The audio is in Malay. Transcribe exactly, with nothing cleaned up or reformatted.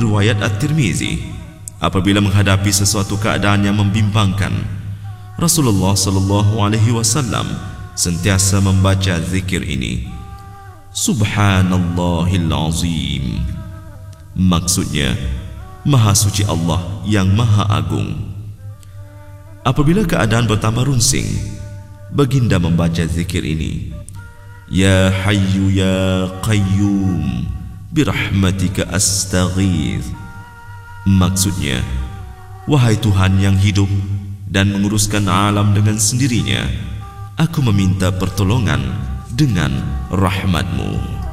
riwayat At-Tirmizi, apabila menghadapi sesuatu keadaan yang membimbangkan, Rasulullah sallallahu alaihi wasallam sentiasa membaca zikir ini, Subhanallahil Azim. Maksudnya, Maha suci Allah yang Maha Agung. Apabila keadaan bertambah runsing, baginda membaca zikir ini, Ya Hayyu Ya Qayyum birahmatika astaghith. Maksudnya, wahai Tuhan yang hidup dan menguruskan alam dengan sendirinya, aku meminta pertolongan dengan rahmat-Mu.